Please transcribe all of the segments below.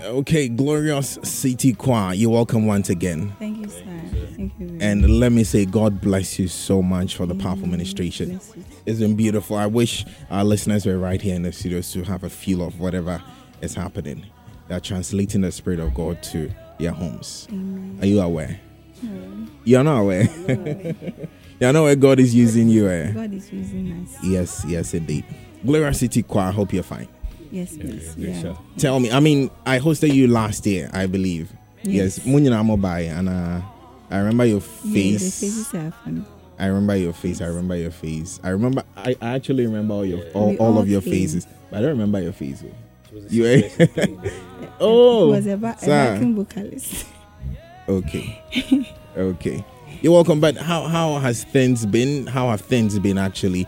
Okay, Glorious City Choir, you're welcome once again. Thank you, sir. Thank you. And let me say, God bless you so much for the powerful ministration. It's been beautiful. I wish our listeners were right here in the studios to have a feel of whatever is happening. They're translating the Spirit of God to their homes. Amen. Are you aware? No. You're not aware? You're not aware God is using you. God is using us. Yes, indeed. Glorious City Choir, I hope you're fine. Yes, please. Sure. Tell me, I hosted you last year, I believe. Yes. Munyina Mobile, and I remember your face. The faces are funny. I remember your face. I actually remember all of your faces, but I don't remember your face. You Oh, was a backing vocalist. Okay. You're welcome. But how has things been? How have things been actually?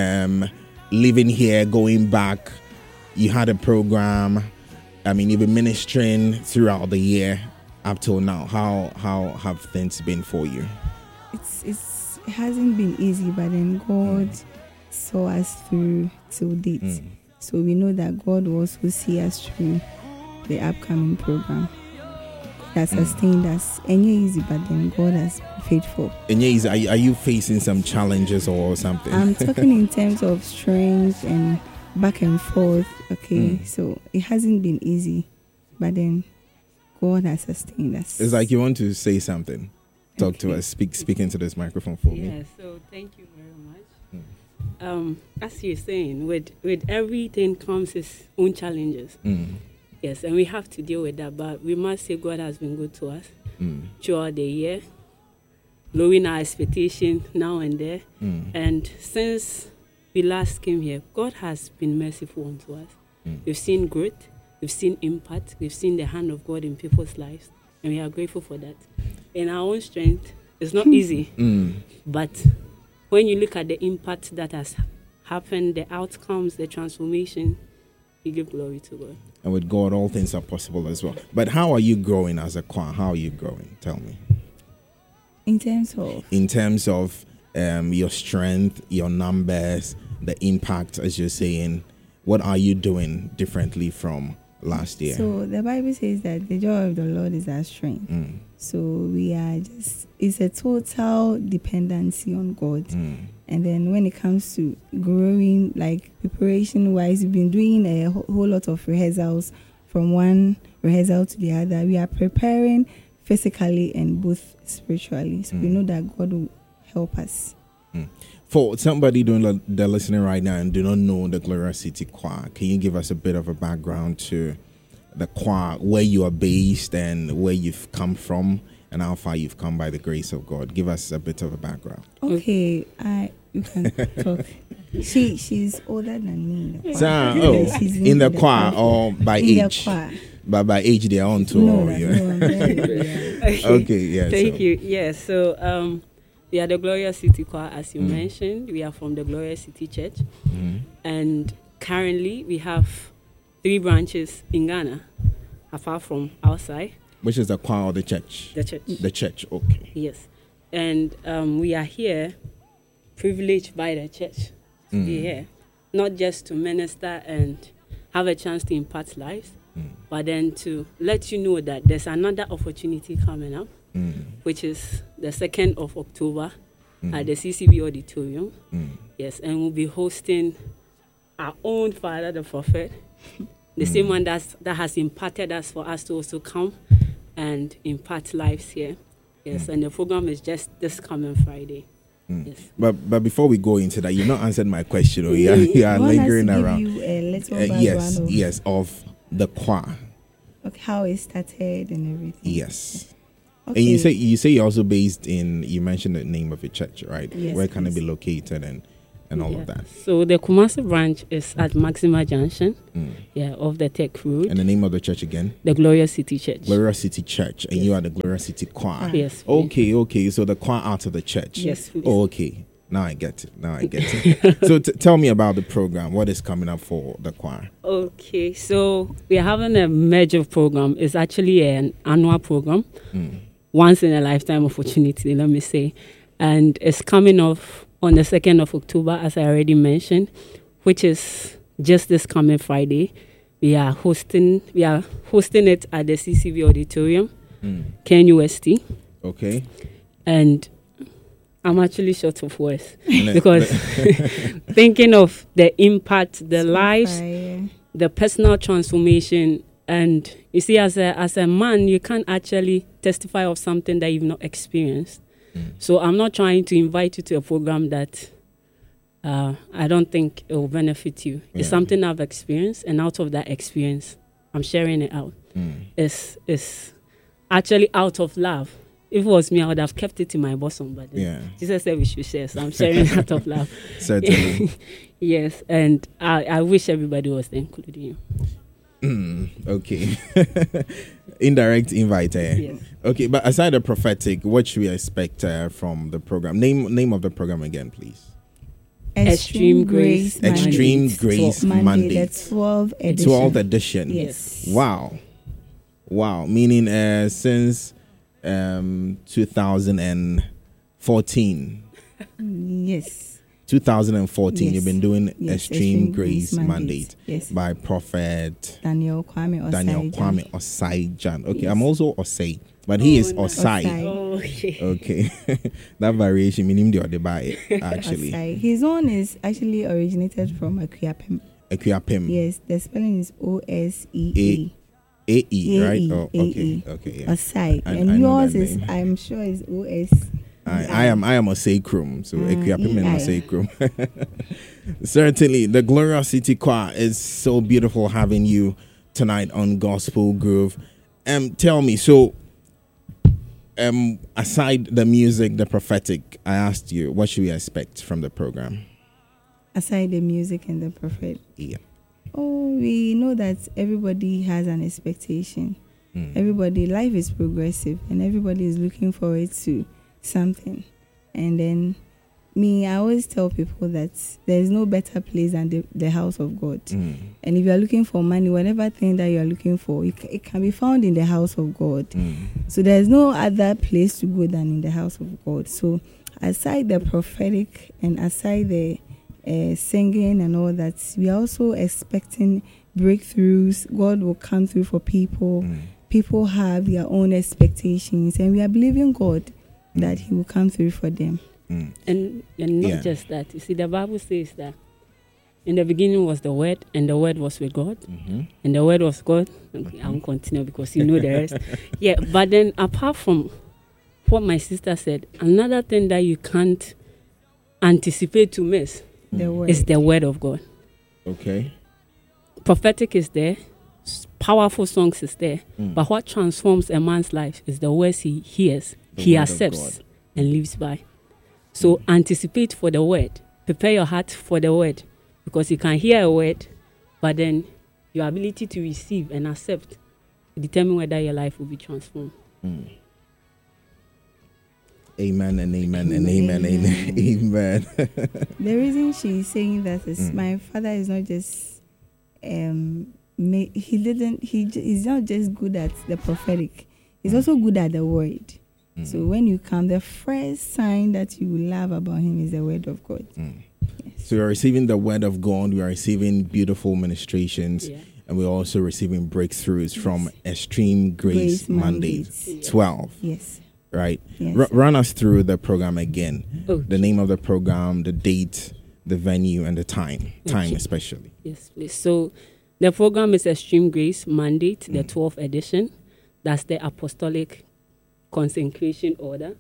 Living here, going back. You had a program. You've been ministering throughout the year up till now. How have things been for you? It hasn't been easy, but then God saw us through till date. So we know that God will also see us through the upcoming program. God has sustained us. And easy, but then God has been faithful. And are you facing some challenges or something? I'm talking in terms of strength and back and forth. Okay, so it hasn't been easy, but then God has sustained us. It's like you want to say something. Talk to us. Speak into this microphone for me. Yeah, so thank you very much. As you're saying, with everything comes its own challenges. Yes, and we have to deal with that, but we must say God has been good to us throughout the year, lowering our expectation now and there. And since we last came here, God has been merciful unto us. We've seen growth, we've seen impact, we've seen the hand of God in people's lives, and we are grateful for that. In our own strength, it's not easy, but when you look at the impact that has happened, the outcomes, the transformation, we give glory to God. And with God, all things are possible as well. But how are you growing as a choir? How are you growing? Tell me. In terms of your strength, your numbers, the impact, as you're saying, what are you doing differently from last year? So the Bible says that the joy of the Lord is our strength. So we are it's a total dependency on God. And then when it comes to growing, like preparation wise, we've been doing a whole lot of rehearsals from one rehearsal to the other. We are preparing physically and both spiritually. So we know that God will help us. For somebody doing the listening right now and do not know the Glorious City Choir, can you give us a bit of a background to the choir, where you are based and where you've come from and how far you've come by the grace of God? Give us a bit of a background. Okay, you can talk. She's older than me. In the choir or by age? But by age they are on to. Okay, yeah. Thank you. Yes, so we are the Glorious City Choir, as you mentioned. We are from the Glorious City Church. And currently we have 3 branches in Ghana, apart from outside. Which is the choir or the church? The church. The church, okay. Yes. And we are here, privileged by the church to be here. Not just to minister and have a chance to impact lives, but then to let you know that there's another opportunity coming up, which is the 2nd of October at the CCB Auditorium. Yes, and we'll be hosting our own father, the prophet, the same one that has imparted us for us to also come and impart lives here. Yes, and the program is just this coming Friday. Yes. But before we go into that, you've not answered my question. Or you are lingering around. You a little yes, of the choir. Okay, how it started and everything. Yes. Okay. And you say you're also based in. You mentioned the name of the church, right? Yes. Where can it be located and all of that? So the Kumasi branch is at Maxima Junction, of the Tech Road. And the name of the church again? The Glorious City Church. Glorious City Church, and you are the Glorious City Choir. Yes. Okay. So the choir out of the church. Yes. Please. Oh, okay. Now I get it. So tell me about the program. What is coming up for the choir? Okay, so we are having a major program. It's actually an annual program, once in a lifetime opportunity, let me say, and it's coming off on the 2nd of October, as I already mentioned, which is just this coming Friday. We are hosting it at the CCV Auditorium, KNUST. Okay. And I'm actually short of words because thinking of the impact, the lives, the personal transformation, and you see, as a man, you can't actually testify of something that you've not experienced. So I'm not trying to invite you to a program that I don't think it will benefit you. It's something I've experienced, and out of that experience, I'm sharing it out. It's actually out of love. If it was me, I would have kept it in my bosom. But Jesus said we should share, so I'm sharing out of love. Certainly. Yes, and I wish everybody was there, including you. Okay. Indirect invite. Yes. Okay, but aside the prophetic, what should we expect from the program? Name of the program again, please. Extreme Grace Monday. The 12th edition. Yes. Wow. Meaning since 2014. Yes. 2014, you've been doing Extreme Grace Mandate by Prophet Daniel Kwame Osai Jan. Okay, I'm also Osai, but he is Osai. Okay. That variation meaning the other by actually. Osai. His own is actually originated from Akuapem. Yes, the spelling is OSEA. AE, right? Oh, okay. Yeah. Osai. And yours is, I'm sure, is OS. I am a sacrum, so Akuapem and a sacrum. Certainly, the Glorious City Choir is so beautiful having you tonight on Gospel Groove. Tell me, so aside the music, the prophetic, I asked you, what should we expect from the program? Aside the music and the prophet, Oh, we know that everybody has an expectation. Everybody, life is progressive, and everybody is looking forward to something. And then I always tell people that there's no better place than the house of God. And if you are looking for money, whatever thing that you are looking for, it can be found in the house of God. So there's no other place to go than in the house of God. So aside the prophetic and aside the singing and all that, we are also expecting breakthroughs. God will come through for people. People have their own expectations, and we are believing God that He will come through for them. And not just that. You see, the Bible says that in the beginning was the Word, and the Word was with God, and the Word was God. Okay, I won't continue because you know the rest. But then apart from what my sister said, another thing that you can't anticipate to miss is the Word of God. Okay. Prophetic is there, powerful songs is there, but what transforms a man's life is the words he hears, he accepts, and lives by. So anticipate for the Word. Prepare your heart for the Word, because you can hear a word, but then your ability to receive and accept determine whether your life will be transformed. Amen and amen and amen and amen. The reason she's saying that is my father is not just he's not just good at the prophetic, he's also good at the word. So when you come, the first sign that you love about him is the word of God. Yes. So you're receiving the word of God, we are receiving beautiful ministrations, and we're also receiving breakthroughs from Extreme Grace Monday 12. Yes. Right? Yes. Run us through the program again. Okay. The name of the program, the date, the venue, and the time. Time especially. Yes, please. So the program is Extreme Grace Mandate, the 12th edition. That's the Apostolic Consecration Order.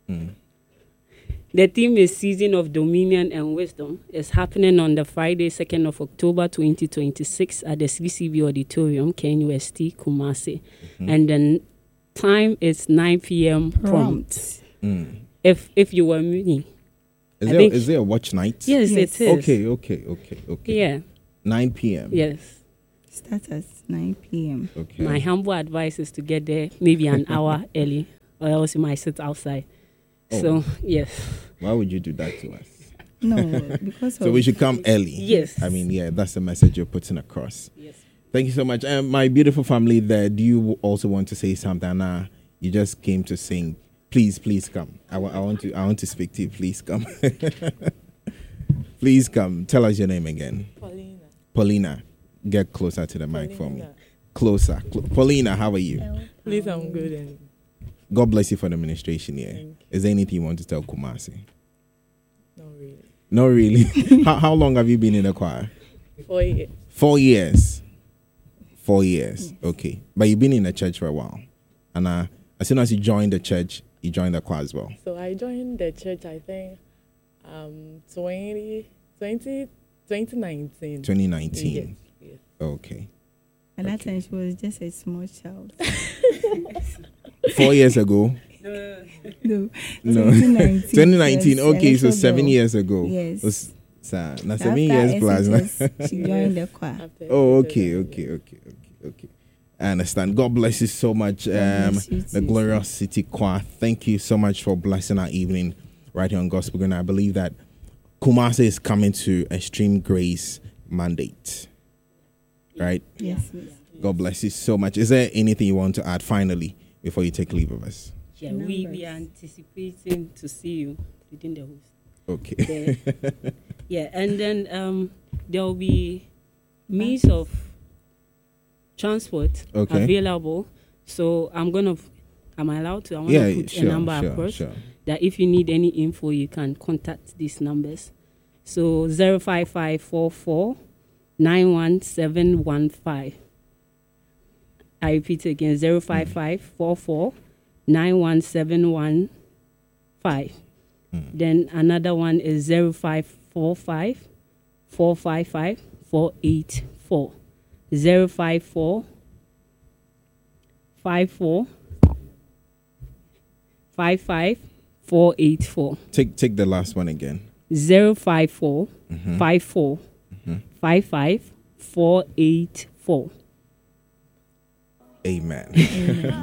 The theme is Season of Dominion and Wisdom. It's happening on the Friday, 2nd of October, 2026 at the CCV Auditorium, KNUST, Kumasi. And then time is 9 p.m. prompt. If you were me. Is there a watch night? Yes, it is. Okay. Yeah. 9 p.m. Yes. Start at 9 p.m. Okay. My humble advice is to get there maybe an hour early, or else you might sit outside. So, yes. Why would you do that to us? No, because so we should come early. Yes. I mean, that's the message you're putting across. Yes. Thank you so much. My beautiful family there, do you also want to say something? You just came to sing. Please come. I want to speak to you. Please come. Please come. Tell us your name again. Paulina. get closer to the mic for me. Closer. Paulina, how are you? Please, I'm good. And God bless you for the administration here. Is there anything you want to tell Kumasi? not really. Not really. How long have you been in the choir? 4 years. 4 years. 4 years. Okay. But you've been in the church for a while. And as soon as you joined the church, you joined the choir as well. So I joined the church, I think, 2019. 2019. Yes. Okay. At that time, she was just a small child. 4 years ago? No. No. 2019. 2019. Yes, Okay, so little 7 girl. years ago. Yes. Now After 7 years plus. SHS, she joined the choir. After Oh, SHS, okay. I understand. God bless you so much, bless you the too, Glorious City Choir. Thank you so much for blessing our evening right here on Gospel Green. I believe that Kumasi is coming to Extreme Grace Mandate. Right? Yes. God bless you so much. Is there anything you want to add finally before you take leave of us? Yeah, we are anticipating to see you within the host. Okay. Yeah, and then there will be means of transport available. So I'm allowed to. I want to put a number across. Sure. That if you need any info, you can contact these numbers. So 05544 91715. I repeat again, 05544 91715. Then another one is 0545 455 484. 054 54 55 484. Take the last one again. 054 54 55 484. Amen.